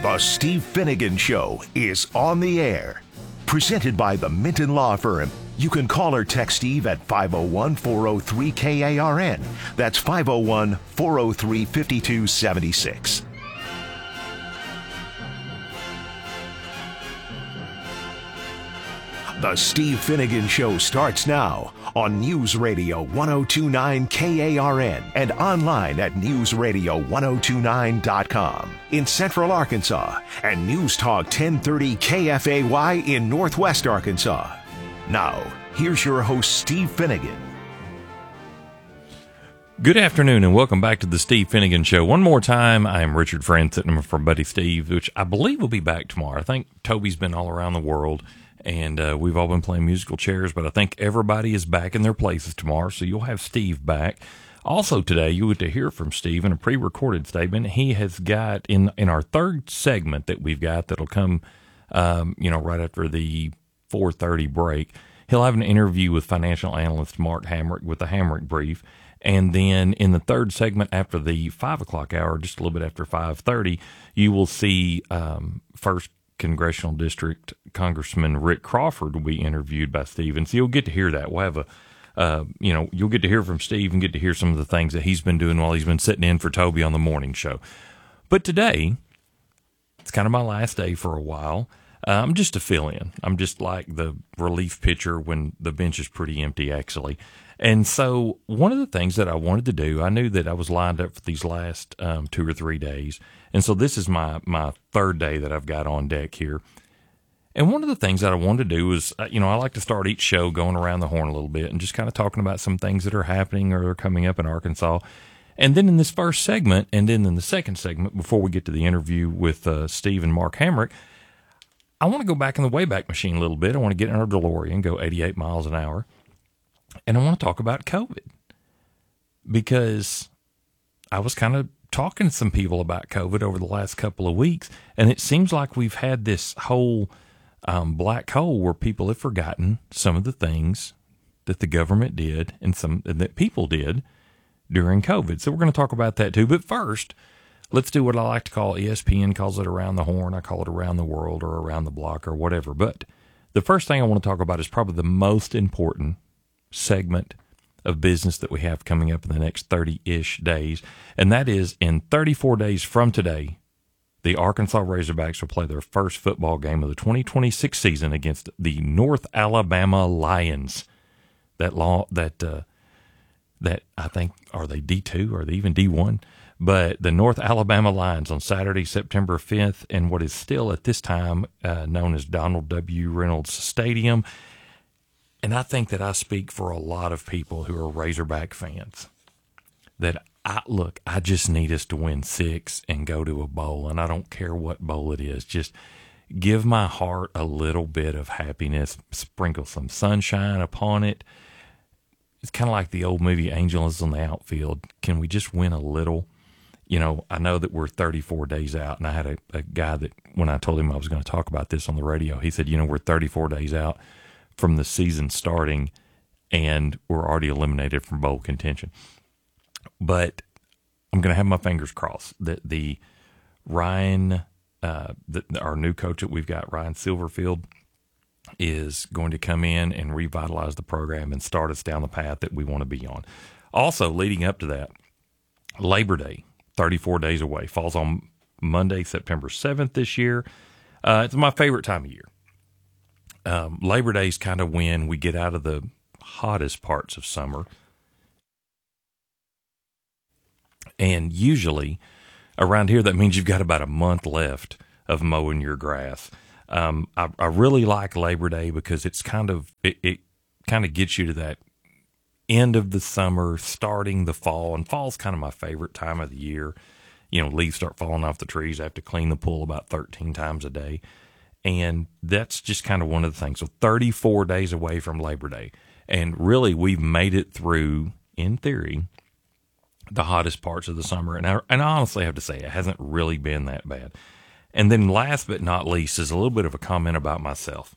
The Steve Finnegan Show is on the air. Presented by the Minton Law Firm. You can call or text Steve at 501-403-KARN. That's 501-403-5276. The Steve Finnegan Show starts now on News Radio 1029 KARN and online at newsradio1029.com in Central Arkansas and News Talk 1030 KFAY in Northwest Arkansas. Now, here's your host, Steve Finnegan. Good afternoon and welcome back to the Steve Finnegan Show. One more time, I am Richard Friend sitting in for Buddy Steve, which I believe will be back tomorrow. I think Toby's been all around the world. And we've all been playing musical chairs, but I think everybody is back in their places tomorrow, so you'll have Steve back. Also today, you get to hear from Steve in a pre-recorded statement. He has got, in our third segment that we've got that'll come, right after the 4:30 break, he'll have an interview with financial analyst Mark Hamrick with the Hamrick Brief. And then in the third segment after the 5 o'clock hour, just a little bit after 5:30, you will see First Congressional District Congressman Rick Crawford will be interviewed by Steve, and so you'll get to hear that. We'll have you'll get to hear from Steve and get to hear some of the things that he's been doing while he's been sitting in for Toby on the morning show. But today, it's kind of my last day for a while. I'm just a fill-in. I'm just like the relief pitcher when the bench is pretty empty, actually. And so one of the things that I wanted to do, I knew that I was lined up for these last 2 or 3 days. And so this is my third day that I've got on deck here. And one of the things that I wanted to do is, I like to start each show going around the horn a little bit and just kind of talking about some things that are happening or are coming up in Arkansas. And then in this first segment, and then in the second segment, before we get to the interview with Steve and Mark Hamrick, I want to go back in the Wayback Machine a little bit. I want to get in our DeLorean, go 88 miles an hour. And I want to talk about COVID, because I was kind of talking to some people about COVID over the last couple of weeks, and it seems like we've had this whole black hole where people have forgotten some of the things that the government did and some that people did during COVID. So we're going to talk about that too. But first, let's do what I like to call, ESPN calls it Around the Horn. I call it Around the World or Around the Block or whatever. But the first thing I want to talk about is probably the most important segment of business that we have coming up in the next 30-ish days, and that is in 34 days from today, the Arkansas Razorbacks will play their first football game of the 2026 season against the North Alabama Lions. That I think, are they D2 or are they even D1? But the North Alabama Lions on Saturday, September 5th, in what is still at this time known as Donald W. Reynolds Stadium. And I think that I speak for a lot of people who are Razorback fans, that I just need us to win 6 and go to a bowl, and I don't care what bowl it is. Just give my heart a little bit of happiness, sprinkle some sunshine upon it. It's kind of like the old movie Angels on the Outfield. Can we just win a little? I know that we're 34 days out, and I had a guy that when I told him I was going to talk about this on the radio, he said, we're 34 days out from the season starting, and we're already eliminated from bowl contention. But I'm going to have my fingers crossed that the Ryan, our new coach that we've got, Ryan Silverfield, is going to come in and revitalize the program and start us down the path that we want to be on. Also, leading up to that, Labor Day, 34 days away, falls on Monday, September 7th this year. It's my favorite time of year. Labor Day is kind of when we get out of the hottest parts of summer. And usually around here, that means you've got about a month left of mowing your grass. I really like Labor Day because it's it kind of gets you to that end of the summer, starting the fall. And fall's kind of my favorite time of the year. Leaves start falling off the trees. I have to clean the pool about 13 times a day. And that's just kind of one of the things. So 34 days away from Labor Day. And really, we've made it through, in theory, the hottest parts of the summer. And I honestly have to say, it hasn't really been that bad. And then last but not least is a little bit of a comment about myself.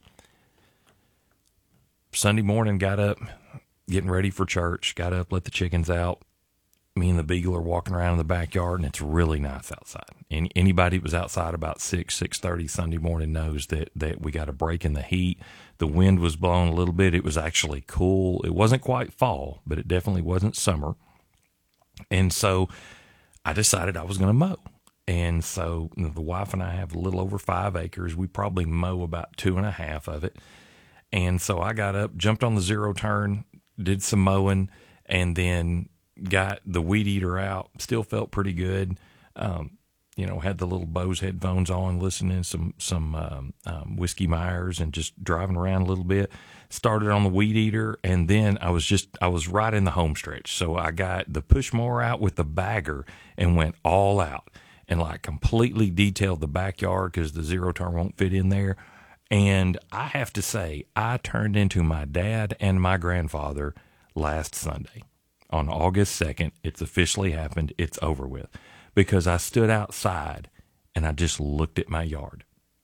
Sunday morning, got up, getting ready for church, got up, let the chickens out, me and the Beagle are walking around in the backyard, and it's really nice outside. And anybody that was outside about 6:30 Sunday morning knows that we got a break in the heat. The wind was blowing a little bit. It was actually cool. It wasn't quite fall, but it definitely wasn't summer. And so I decided I was going to mow. And so the wife and I have a little over 5 acres. We probably mow about 2.5 of it. And so I got up, jumped on the zero turn, did some mowing, and then got the weed eater out. Still felt pretty good. Had the little Bose headphones on, listening to some Whiskey Myers and just driving around a little bit. Started on the weed eater, and then I was right in the home stretch. So I got the push mower out with the bagger and went all out and like completely detailed the backyard because the zero turn won't fit in there. And I have to say, I turned into my dad and my grandfather last Sunday. On August 2nd, it's officially happened. It's over with. Because I stood outside and I just looked at my yard.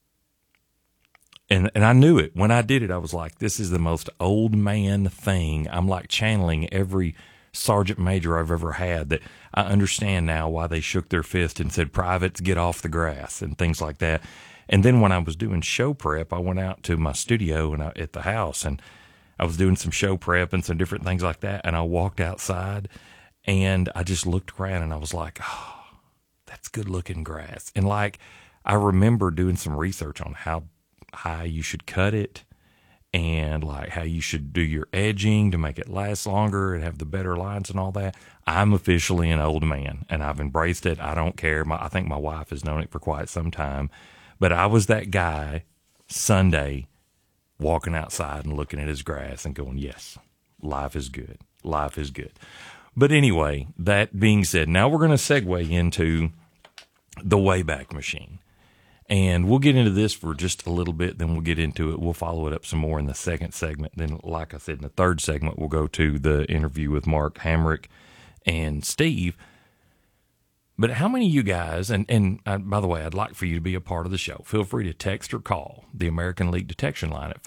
And I knew it. When I did it, I was like, this is the most old man thing. I'm like channeling every sergeant major I've ever had, that I understand now why they shook their fist and said, privates, get off the grass and things like that. And then when I was doing show prep, I went out to my studio and at the house, and I was doing some show prep and some different things like that. And I walked outside and I just looked around and I was like, oh, that's good looking grass. And like, I remember doing some research on how high you should cut it and like how you should do your edging to make it last longer and have the better lines and all that. I'm officially an old man and I've embraced it. I don't care. I think my wife has known it for quite some time. But I was that guy Sunday walking outside and looking at his grass and going, yes, life is good. Life is good. But anyway, that being said, now we're going to segue into the Wayback Machine. And we'll get into this for just a little bit, then we'll get into it. We'll follow it up some more in the second segment. Then, like I said, in the third segment, we'll go to the interview with Mark Hamrick and Steve. But how many of you guys, and by the way, I'd like for you to be a part of the show. Feel free to text or call the American Leak Detection Line at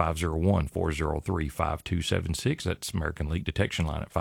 501-403-5276. That's American Leak Detection Line at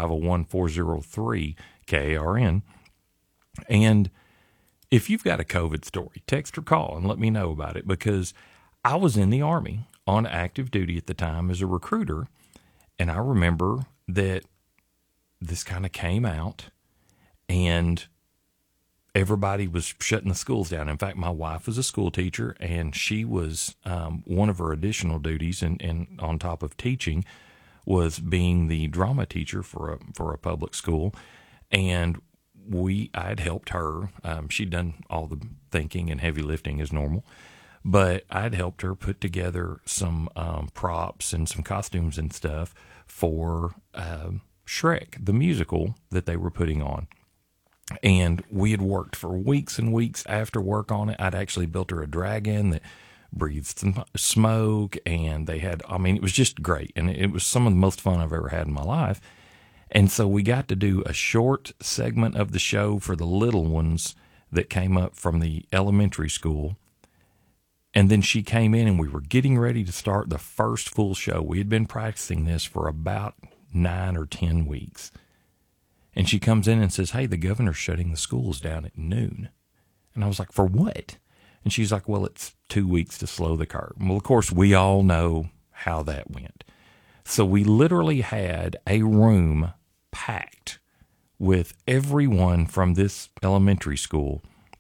501-403-KARN. And if you've got a COVID story, text or call and let me know about it, because I was in the Army on active duty at the time as a recruiter, and I remember that this kind of came out and everybody was shutting the schools down. In fact, my wife was a school teacher, and she was one of her additional duties, and on top of teaching, was being the drama teacher for a public school. And I had helped her. She'd done all the thinking and heavy lifting as normal, but I'd helped her put together some props and some costumes and stuff for Shrek, the musical that they were putting on. And we had worked for weeks and weeks after work on it. I'd actually built her a dragon that breathed some smoke, and it was just great. And it was some of the most fun I've ever had in my life. And so we got to do a short segment of the show for the little ones that came up from the elementary school. And then she came in and we were getting ready to start the first full show. We had been practicing this for about 9 or 10 weeks. And she comes in and says, hey, the governor's shutting the schools down at noon. And I was like, for what? And she's like, well, it's 2 weeks to slow the curve. Well, of course, we all know how that went. So we literally had a room packed with everyone from this elementary school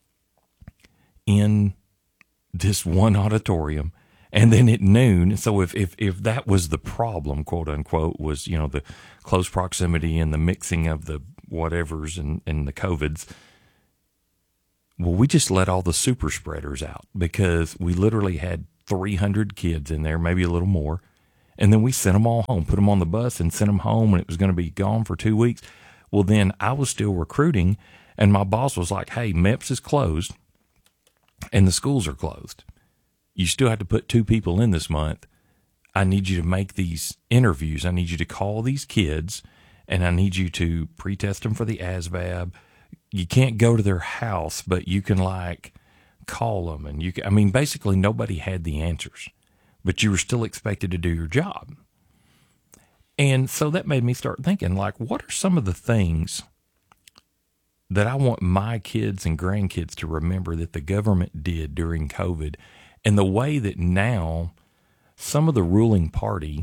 in this one auditorium. And then at noon, so if that was the problem, quote unquote, was, the close proximity and the mixing of the whatevers and the COVIDs, well, we just let all the super spreaders out, because we literally had 300 kids in there, maybe a little more. And then we sent them all home, put them on the bus and sent them home, and it was going to be gone for 2 weeks. Well, then I was still recruiting, and my boss was like, hey, MEPS is closed and the schools are closed. You still have to put 2 people in this month. I need you to make these interviews. I need you to call these kids, and I need you to pre-test them for the ASVAB. You can't go to their house, but you can call them, and basically nobody had the answers, but you were still expected to do your job. And so that made me start thinking, what are some of the things that I want my kids and grandkids to remember that the government did during COVID, and the way that now some of the ruling party,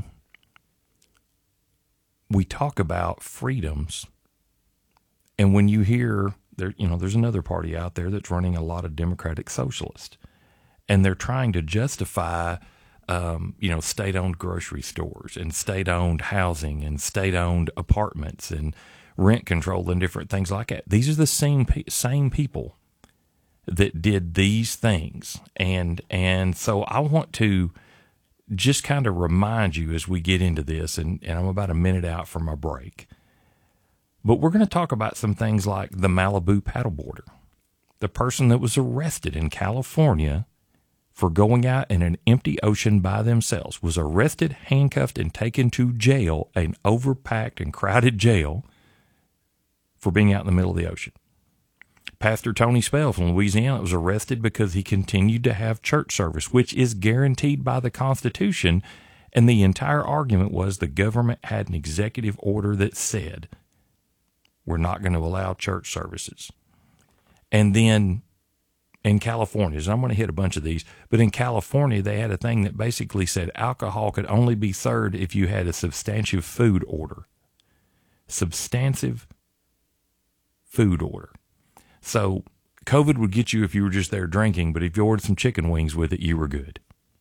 we talk about freedoms, and when you hear there, there's another party out there that's running a lot of democratic socialists, and they're trying to justify state-owned grocery stores and state-owned housing and state-owned apartments and rent control and different things like that. These are the same people that did these things. And so I want to just kind of remind you as we get into this, and I'm about a minute out from my break, but we're going to talk about some things like the Malibu paddleboarder, the person that was arrested in California for going out in an empty ocean by themselves, was arrested, handcuffed, and taken to jail, an overpacked and crowded jail, for being out in the middle of the ocean. Pastor Tony Spell from Louisiana was arrested because he continued to have church service, which is guaranteed by the Constitution, and the entire argument was the government had an executive order that said, we're not going to allow church services. And then in California, and I'm going to hit a bunch of these, but in California, they had a thing that basically said alcohol could only be served if you had a substantive food order. Substantive food order. So COVID would get you if you were just there drinking, but if you ordered some chicken wings with it, you were good.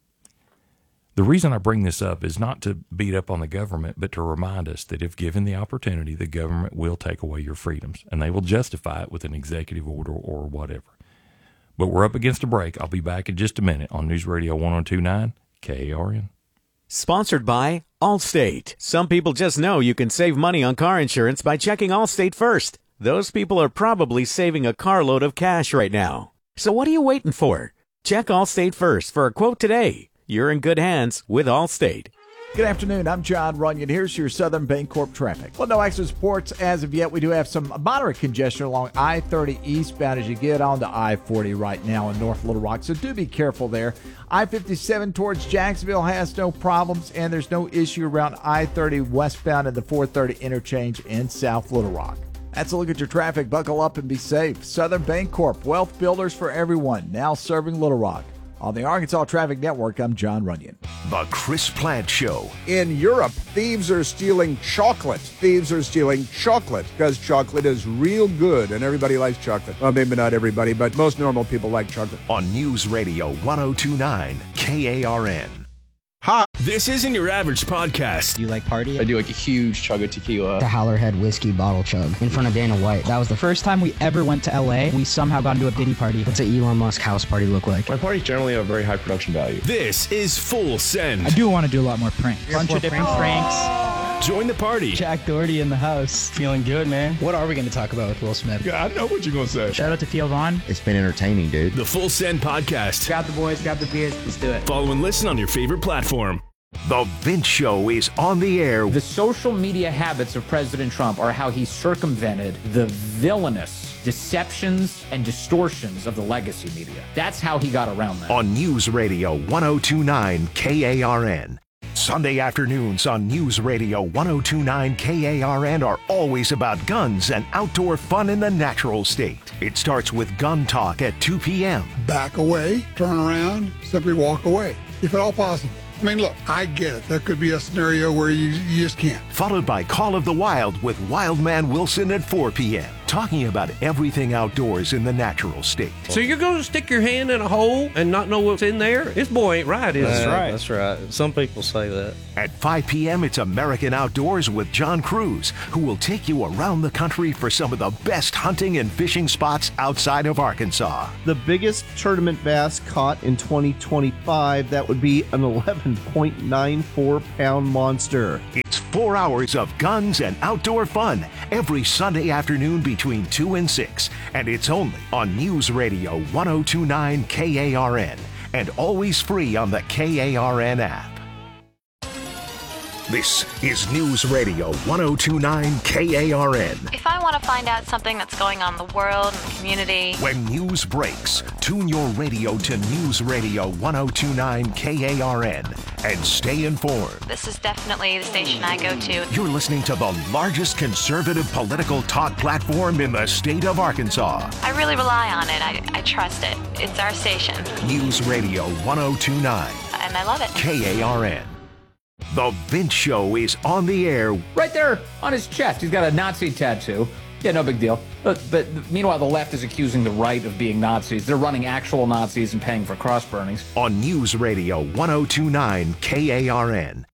The reason I bring this up is not to beat up on the government, but to remind us that if given the opportunity, the government will take away your freedoms, and they will justify it with an executive order or whatever. But we're up against a break. I'll be back in just a minute on News Radio 102.9 KARN. Sponsored by Allstate. Some people just know you can save money on car insurance by checking Allstate first. Those people are probably saving a carload of cash right now. So what are you waiting for? Check Allstate first for a quote today. You're in good hands with Allstate. Good afternoon. I'm John Runyon. Here's your Southern Bancorp traffic. Well, no accident reports as of yet. We do have some moderate congestion along I-30 eastbound as you get onto I-40 right now in North Little Rock, so do be careful there. I-57 towards Jacksonville has no problems, and there's no issue around I-30 westbound at the 430 interchange in South Little Rock. That's a look at your traffic. Buckle up and be safe. Southern Bancorp, wealth builders for everyone, now serving Little Rock. On the Arkansas Traffic Network, I'm John Runyon. The Chris Plant Show. In Europe, thieves are stealing chocolate. Thieves are stealing chocolate because chocolate is real good and everybody likes chocolate. Well, maybe not everybody, but most normal people like chocolate. On News Radio 102.9 KARN. Hi, this isn't your average podcast. Do you like party? I do like a huge chug of tequila. The Howlerhead whiskey bottle chug in front of Dana White. That was the first time we ever went to LA. We somehow got into a Diddy party. What's an Elon Musk house party look like? My parties generally have very high production value. This is Full Send. I do want to do a lot more pranks. Bunch of different pranks. Join the party. Jack Doherty in the house. Feeling good, man. What are we going to talk about with Will Smith? Yeah, I know what you're going to say. Shout out to Theo Vaughn. It's been entertaining, dude. The Full Send podcast. Grab the boys, grab the beers, let's do it. Follow and listen on your favorite platform. The Vince Show is on the air. The social media habits of President Trump are how he circumvented the villainous deceptions and distortions of the legacy media. That's how he got around that. On News Radio 102.9 KARN. Sunday afternoons on News Radio 102.9 KARN are always about guns and outdoor fun in the natural state. It starts with Gun Talk at 2 p.m. Back away, turn around, simply walk away, if at all possible. I mean, look, I get it. There could be a scenario where you just can't. Followed by Call of the Wild with Wildman Wilson at 4 p.m. Talking about everything outdoors in the natural state. So you're going to stick your hand in a hole and not know what's in there? This boy ain't right, is That's he? right. That's right. Some people say that. At 5 p.m., it's American Outdoors with John Cruz, who will take you around the country for some of the best hunting and fishing spots outside of Arkansas. The biggest tournament bass caught in 2025, that would be an 11.94-pound monster. It's 4 hours of guns and outdoor fun every Sunday afternoon between 2 and 6. And it's only on News Radio 102.9 KARN and always free on the KARN app. This is News Radio 102.9 KARN. If I want to find out something that's going on in the world and the community. When news breaks, tune your radio to News Radio 102.9 KARN and stay informed. This is definitely the station I go to. You're listening to the largest conservative political talk platform in the state of Arkansas. I really rely on it. I trust it. It's our station. News Radio 1029. And I love it. KARN. The Vince Show is on the air. Right there on his chest, he's got a Nazi tattoo. Yeah, no big deal. But meanwhile, the left is accusing the right of being Nazis. They're running actual Nazis and paying for cross burnings. On News Radio 1029 KARN.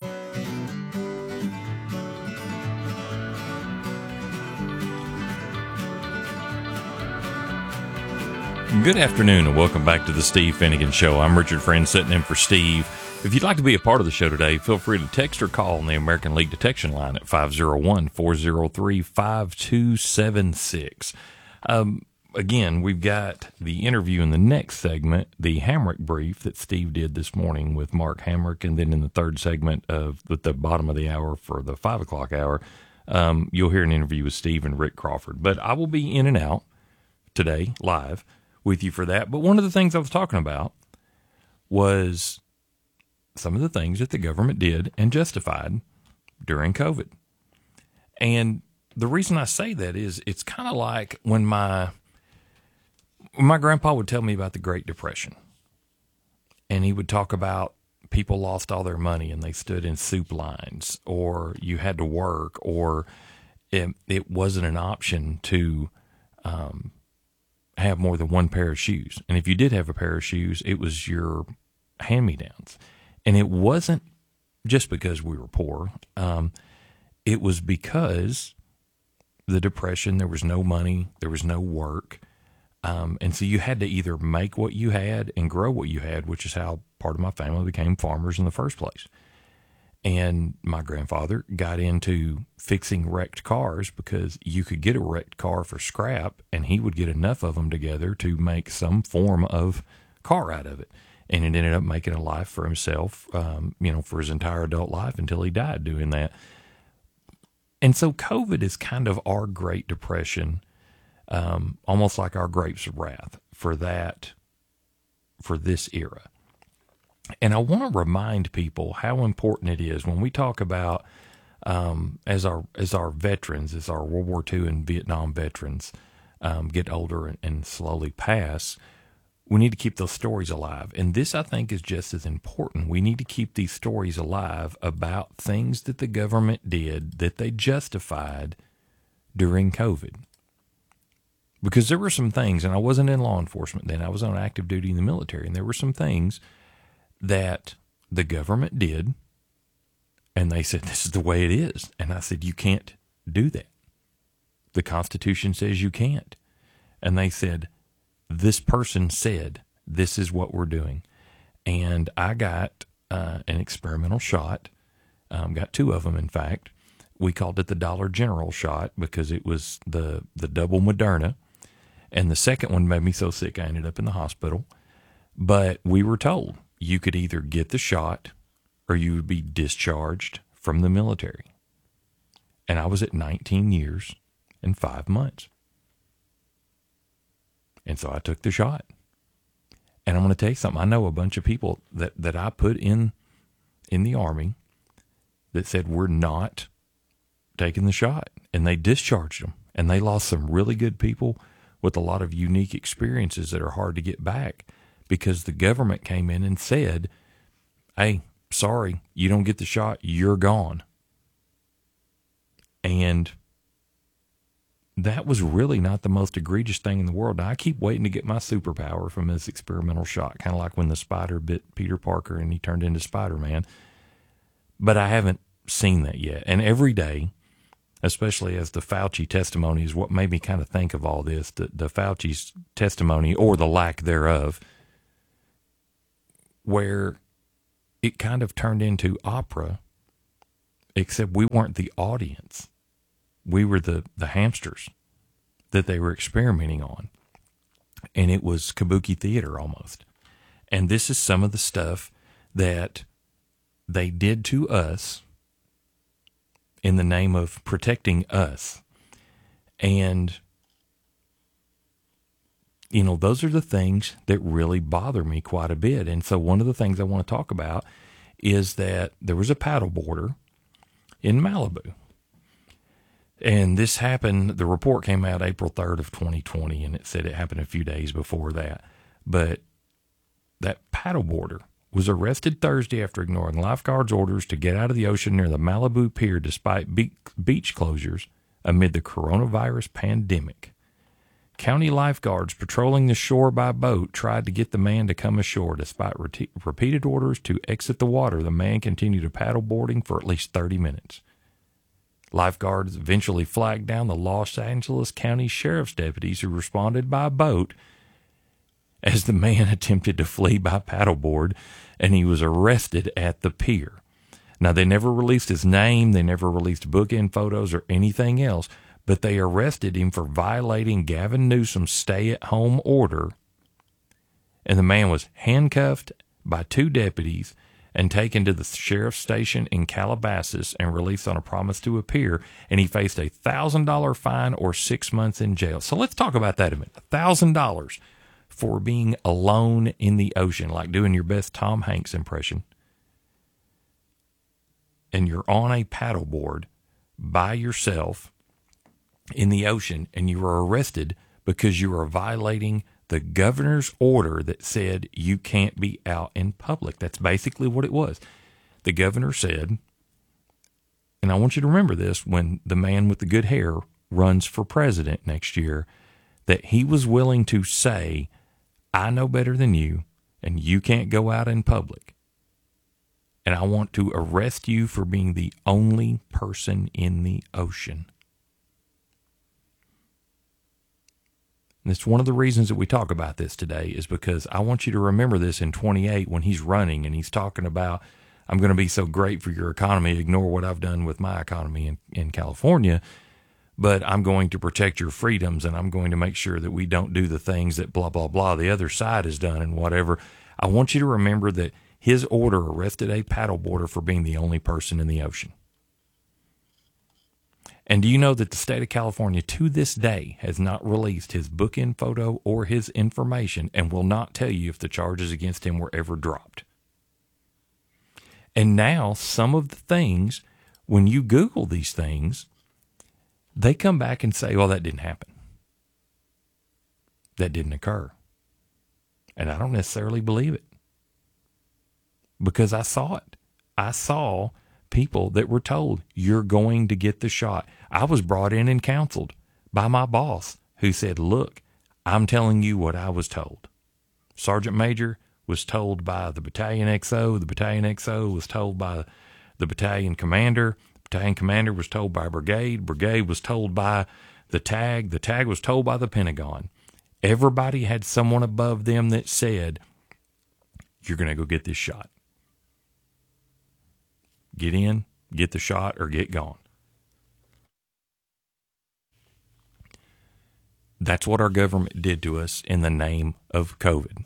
Good afternoon and welcome back to the Steve Finnegan Show. I'm Richard Friend sitting in for Steve. If you'd like to be a part of the show today, feel free to text or call on the American League Detection Line at 501-403-5276. Again, we've got the interview in the next segment, the Hamrick brief that Steve did this morning with Mark Hamrick, and then in the third segment at the bottom of the hour for the 5 o'clock hour, you'll hear an interview with Steve and Rick Crawford. But I will be in and out today, live, with you for that. But one of the things I was talking about was some of the things that the government did and justified during COVID. And the reason I say that is it's kind of like when my grandpa would tell me about the Great Depression. And he would talk about people lost all their money and they stood in soup lines, or you had to work, or it wasn't an option to have more than one pair of shoes. And if you did have a pair of shoes, it was your hand-me-downs. And it wasn't just because we were poor. It was because the Depression, there was no money, there was no work. And so you had to either make what you had and grow what you had, which is how part of my family became farmers in the first place. And my grandfather got into fixing wrecked cars because you could get a wrecked car for scrap, and he would get enough of them together to make some form of car out of it. And it ended up making a life for himself, for his entire adult life until he died doing that. And so COVID is kind of our Great Depression, almost like our grapes of wrath for this era. And I want to remind people how important it is when we talk about as our veterans, as our World War II and Vietnam veterans get older and slowly pass. We need to keep those stories alive. And this, I think, is just as important. We need to keep these stories alive about things that the government did that they justified during COVID. Because there were some things, and I wasn't in law enforcement then, I was on active duty in the military, and there were some things that the government did, and they said, this is the way it is. And I said, you can't do that. The Constitution says you can't. And they said, this person said, this is what we're doing. And I got an experimental shot, got two of them, in fact. We called it the Dollar General shot because it was the double Moderna. And the second one made me so sick I ended up in the hospital. But we were told you could either get the shot or you would be discharged from the military. And I was at 19 years and 5 months. And so I took the shot. And I'm going to tell you something. I know a bunch of people that I put in the Army that said we're not taking the shot. And they discharged them. And they lost some really good people with a lot of unique experiences that are hard to get back because the government came in and said, hey, sorry, you don't get the shot, you're gone. And that was really not the most egregious thing in the world. Now, I keep waiting to get my superpower from this experimental shot, kind of like when the spider bit Peter Parker and he turned into Spider-Man. But I haven't seen that yet. And every day, especially as the Fauci testimony is what made me kind of think of all this, the Fauci's testimony or the lack thereof, where it kind of turned into opera, except we weren't the audience. We were the hamsters that they were experimenting on. And it was kabuki theater almost. And this is some of the stuff that they did to us in the name of protecting us. And, you know, those are the things that really bother me quite a bit. And so one of the things I want to talk about is that there was a paddleboarder in Malibu. And this happened, the report came out April 3rd of 2020, and it said it happened a few days before that. But that paddleboarder was arrested Thursday after ignoring lifeguards' orders to get out of the ocean near the Malibu Pier despite beach closures amid the coronavirus pandemic. County lifeguards patrolling the shore by boat tried to get the man to come ashore. Despite repeated orders to exit the water, the man continued to paddleboarding for at least 30 minutes. Lifeguards eventually flagged down the Los Angeles County Sheriff's deputies who responded by boat as the man attempted to flee by paddleboard, and he was arrested at the pier. Now, they never released his name, they never released bookend photos or anything else, but they arrested him for violating Gavin Newsom's stay-at-home order, and the man was handcuffed by 2 deputies and taken to the sheriff's station in Calabasas and released on a promise to appear, and he faced a $1,000 fine or 6 months in jail. So let's talk about that a minute. $1,000 for being alone in the ocean, like doing your best Tom Hanks impression, and you're on a paddleboard by yourself in the ocean, and you were arrested because you were violating the governor's order that said you can't be out in public. That's basically what it was. The governor said, and I want you to remember this when the man with the good hair runs for president next year, that he was willing to say, I know better than you, and you can't go out in public. And I want to arrest you for being the only person in the ocean. And it's one of the reasons that we talk about this today is because I want you to remember this in 28 when he's running and he's talking about, I'm going to be so great for your economy, ignore what I've done with my economy in California, but I'm going to protect your freedoms and I'm going to make sure that we don't do the things that blah, blah, blah, the other side has done and whatever. I want you to remember that his order arrested a paddleboarder for being the only person in the ocean. And do you know that the state of California to this day has not released his bookend photo or his information and will not tell you if the charges against him were ever dropped? And now some of the things, when you Google these things, they come back and say, well, that didn't happen. That didn't occur. And I don't necessarily believe it because I saw it. I saw people that were told, you're going to get the shot. I was brought in and counseled by my boss who said, look, I'm telling you what I was told. Sergeant Major was told by the Battalion XO. The Battalion XO was told by the Battalion Commander. The Battalion Commander was told by Brigade. Brigade was told by the TAG. The TAG was told by the Pentagon. Everybody had someone above them that said, you're going to go get this shot. Get in, get the shot, or get gone. That's what our government did to us in the name of COVID.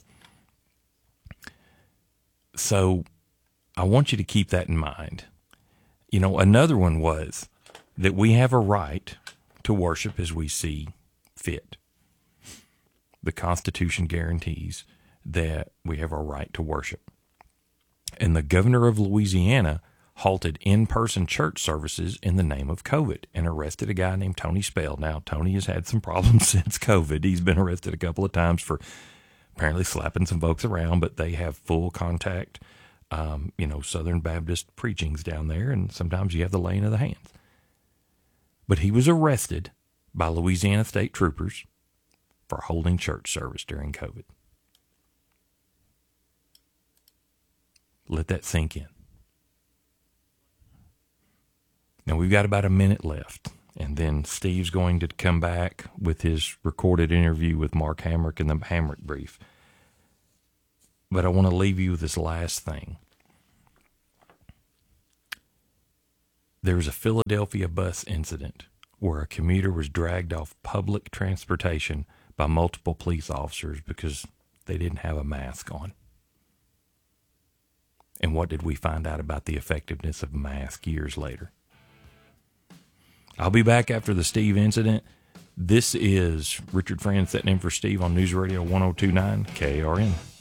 So I want you to keep that in mind. You know, another one was that we have a right to worship as we see fit. The Constitution guarantees that we have a right to worship. And the governor of Louisiana halted in-person church services in the name of COVID and arrested a guy named Tony Spell. Now, Tony has had some problems since COVID. He's been arrested a couple of times for apparently slapping some folks around, but they have full contact, Southern Baptist preachings down there, and sometimes you have the laying of the hands. But he was arrested by Louisiana state troopers for holding church service during COVID. Let that sink in. Now, we've got about a minute left, and then Steve's going to come back with his recorded interview with Mark Hamrick in the Hamrick Brief. But I want to leave you with this last thing. There was a Philadelphia bus incident where a commuter was dragged off public transportation by multiple police officers because they didn't have a mask on. And what did we find out about the effectiveness of a mask years later? I'll be back after the Steve incident. This is Richard Friend sitting in for Steve on News Radio 102.9 KARN.